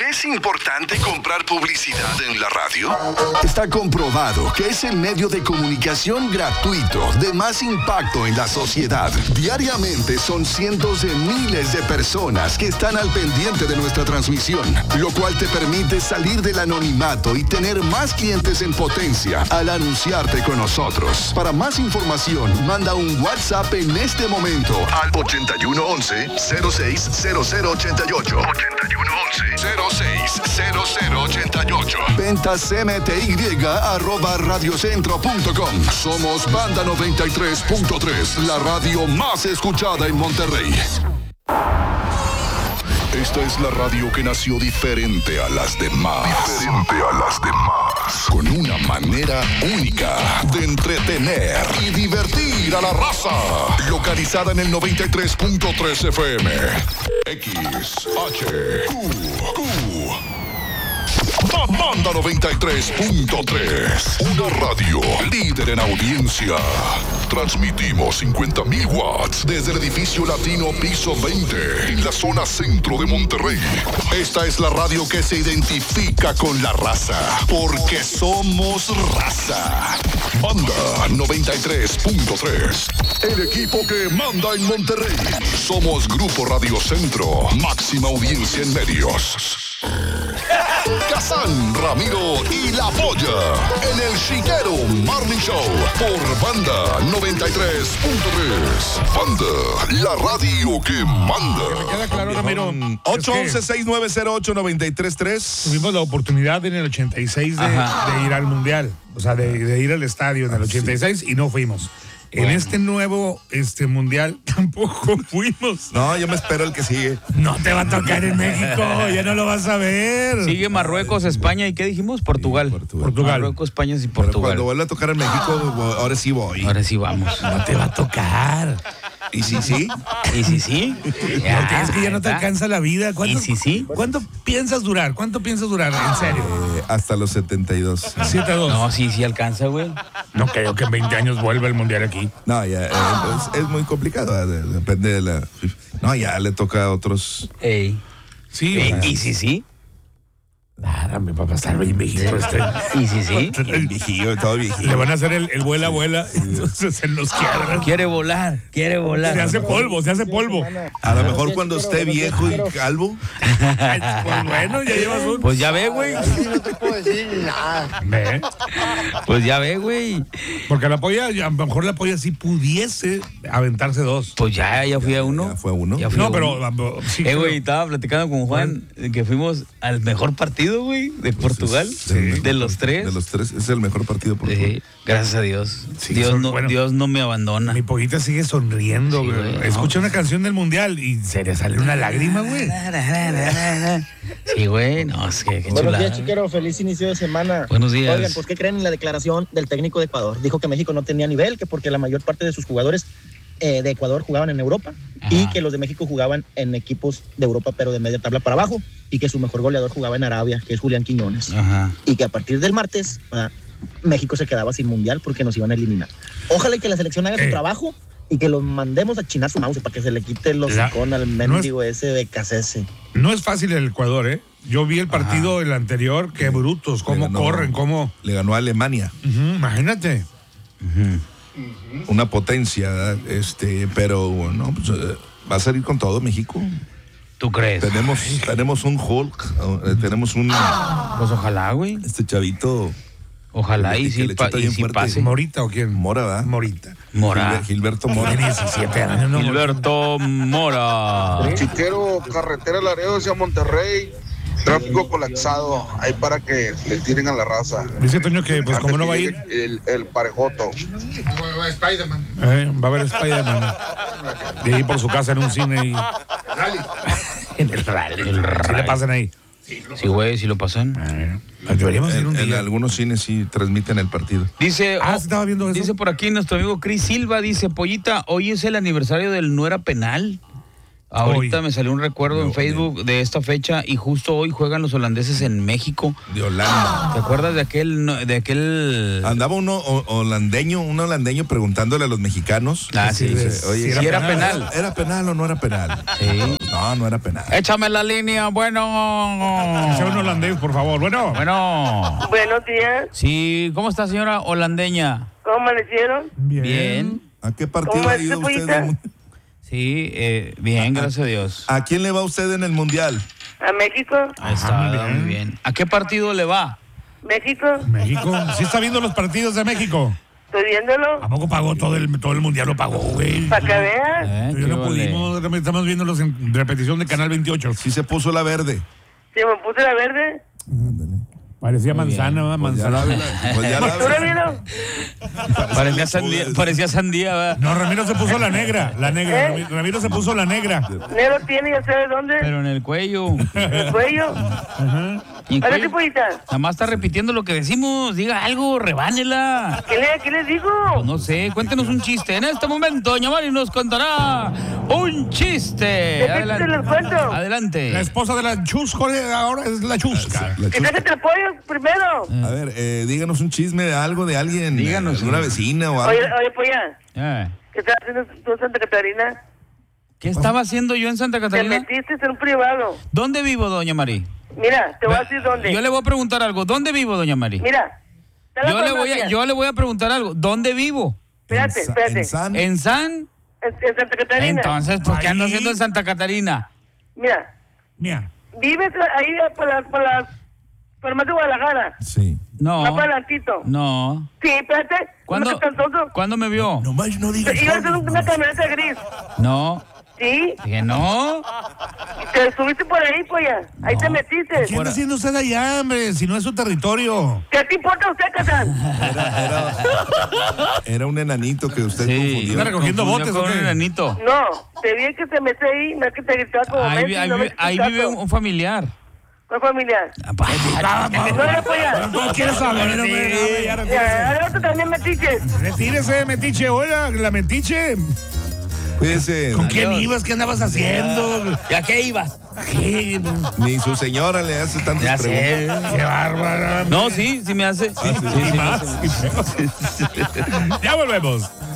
qué es importante comprar publicidad en la radio? Está comprobado que es el medio de comunicación gratuito de más impacto en la sociedad. Diariamente son cientos de miles de personas que están al pendiente de nuestra transmisión, lo cual te permite salir del anonimato y tener más clientes en potencia al anunciarte con nosotros. Para más información, manda un WhatsApp en este momento al 8111-060088. 8111-060088. Ventas mty@radiocentro.com. Somos Banda 93.3, la radio más escuchada en Monterrey. Esta es la radio que nació diferente a las demás. Con una manera única de entretener y divertir a la raza. Localizada en el 93.3 FM. XHQQ. Banda 93.3. Una radio líder en audiencia. Transmitimos 50,000 watts desde el edificio latino piso 20 en la zona centro de Monterrey. Esta es la radio que se identifica con la raza, porque somos raza. Banda 93.3. El equipo que manda en Monterrey. Somos Grupo Radio Centro. Máxima audiencia en medios. Kazán, Ramiro y La Polla en el Chiquero Morning Show por Banda 93.3. Banda, la radio que manda. Me queda claro, Ramiro. 811-690-893.3. Tuvimos la oportunidad en el 86 de ir al Mundial, o sea, de ir al estadio en el 86 y no fuimos. En este nuevo Mundial tampoco fuimos. No, yo me espero el que sigue. No te va a tocar en México, ya no lo vas a ver. Sigue Marruecos, España y ¿qué dijimos? Portugal. Marruecos, España y Portugal. Pero cuando vuelva a tocar en México, ahora sí voy. Ahora sí vamos. No te va a tocar. ¿Y sí, sí? ¿Y sí, sí? Es que ya no te alcanza la vida. ¿Y sí, sí? ¿Cuánto piensas durar? En serio. Hasta los 72. 7-2. No, sí alcanza, güey. No creo que en 20 años vuelva el Mundial aquí. No, ya es muy complicado. Depende de la... No, ya le toca a otros... Ey. Sí. ¿Y sí, sí? Nada, mi papá está bien viejito ¿Y sí, sí? El viejillo, todo viejillo. Le van a hacer el vuela, entonces se nos quiebra. Quiere volar. Se hace polvo. A lo mejor cuando esté viejo y calvo. Pues bueno, ya llevas un... Pues ya ve, güey. No te puedo decir nada. ¿Ve? Pues ya ve, güey. Porque la polla, a lo mejor la polla sí pudiese aventarse 2. Pues ya fui a uno. Ya fue uno. No, pero... Sí, güey, estaba platicando con Juan que fuimos al mejor partido, güey, de Portugal. Sí. De los tres. De los tres, es el mejor partido por gracias a Dios. Sí, Dios no me abandona. Mi pollita sigue sonriendo, Sí, güey. güey. Escucha una canción del Mundial y se le sale una lágrima, güey. Sí, güey, no, es que qué chulada. Buenos días, chiquero. Feliz inicio de semana. Buenos días. Oigan, pues, ¿qué creen en la declaración del técnico de Ecuador? Dijo que México no tenía nivel, que porque la mayor parte de sus jugadores de Ecuador jugaban en Europa y que los de México jugaban en equipos de Europa, pero de media tabla para abajo, y que su mejor goleador jugaba en Arabia, que es Julián Quiñones. Y que a partir del martes, México se quedaba sin mundial porque nos iban a eliminar. Ojalá y que la selección haga su trabajo y que los mandemos a chinar su mouse para que se le quite los hocicón al mendigo ese de Cacese. No es fácil el Ecuador, ¿eh? Yo vi el partido, el anterior, qué brutos, cómo corren, cómo... Le ganó a Alemania. Imagínate. Una potencia, ¿verdad? Pero bueno, pues, va a salir con todo México. ¿Tú crees? Tenemos un Hulk, tenemos un... Pues ojalá, güey. Este chavito... Ojalá y que sí le chuta bien fuerte. pase. ¿Morita o quién? Mora, ¿verdad? Morita. Gilberto Mora. Tiene 17 años, ¿no? Gilberto Mora. Chiquero, carretera Laredo hacia Monterrey. Tráfico colapsado, ahí para que le tiren a la raza. Dice Toño que, pues, como no va a ir. El parejoto. Spider-Man. Va a haber Spider-Man. De ahí por su casa en un cine y... En el rally. ¿Sí le pasan ahí? Sí, güey, sí lo pasan. Deberíamos ir un En día. algunos cines sí transmiten el partido. Dice, estaba viendo eso. dice por aquí nuestro amigo Cris Silva, dice, Pollita, hoy es el aniversario del No Era Penal. Ahorita me salió un recuerdo en Facebook de esta fecha y justo hoy juegan los holandeses en México. De Holanda. ¿Te acuerdas de aquel? Andaba un holandeño preguntándole a los mexicanos. Sí. Oye, Si era penal. ¿Era penal o no era penal? Sí. No, no era penal. Échame la línea, bueno. Que sea un holandés, por favor. Bueno. Buenos días. Sí, ¿cómo está, señora holandeña? ¿Cómo amanecieron? Bien. ¿A qué partido ¿Cómo ha es, ido usted? Pollita? Sí, bien, gracias a Dios. ¿A quién le va usted en el Mundial? ¿A México? Ahí está, muy bien. ¿A qué partido le va? ¿México? México. ¿Sí está viendo los partidos de México? ¿Estoy viéndolo? ¿A poco pagó todo el mundial? Lo pagó, güey. Para que veas. Yo no pudimos, estamos viéndolos en repetición de Canal 28. Sí se puso la verde. ¿Sí me puse la verde? Parecía manzana, manzana. Pues ya la ¿Tú lo vieron? Parecía sandía, ¿verdad? No, Ramiro se puso la negra. Ramiro se puso la negra. ¿Negro tiene ya sabes dónde? Pero en el cuello. ¿El cuello? ¿Y el A ver, cuello? Pollita. Nada más está repitiendo lo que decimos. Diga algo, rebánela. ¿Qué les digo? Pues no sé, cuéntenos un chiste. En este momento, doña Mari nos contará un chiste. ¿De qué te los cuento? Adelante. La esposa de la Chusco ahora es la Chusca. La Que chusca. déjate el pollo primero. A ver, díganos un chisme de algo de alguien. Díganos, de una señor. vecina o algo. Oye, Polla. Eh, ¿Qué estás haciendo tú en Santa Catarina? ¿Qué estaba haciendo yo en Santa Te Catarina? metiste en un privado. ¿Dónde vivo, doña Mari? Mira, te voy a decir dónde. Yo le voy a preguntar algo. ¿Dónde vivo, doña Mari? Mira. está la farmacia. Yo le voy a preguntar algo. ¿Dónde vivo? Espérate, espérate. En San- ¿En San? En Santa Catarina. Entonces, ¿por qué ando Ahí. haciendo en Santa Catarina? Mira, Mira. vives ahí por la farmacia de Guadalajara. Sí. No. Más para adelantito. No. Sí, espérate. ¿Cuándo, ¿No estás tonto? ¿Cuándo me vio? Nomás no digas. Iba a hacer una camioneta gris. No. Sí. Dije, no. Te estuviste por ahí, pues ya. Ahí te metiste. ¿Qué anda haciendo usted allá, hombre? Si no es su territorio. ¿Qué te importa usted, Catán? Era un enanito que usted Sí. confundió. ¿Está recogiendo Confundió botes o con un qué? enanito. No, te vi que te metes ahí, no es que te gritaba como Ahí, Messi, ahí no me vive- ahí escuchaste. vive un familiar. ¿Cuál familiar? No era pues ya. No quiere saber, hombre. Ya, Ya, ahora tú también metiches. retírese, metiche. Hola, la metiche. Cuídese. ¿Con quién ibas? ¿Qué andabas haciendo? ¿Y a qué ibas? ¿Qué? Ni su señora le hace tantas Ya preguntas. sé. Qué bárbara. No, sí me hace. Sí, Y más. Ya volvemos.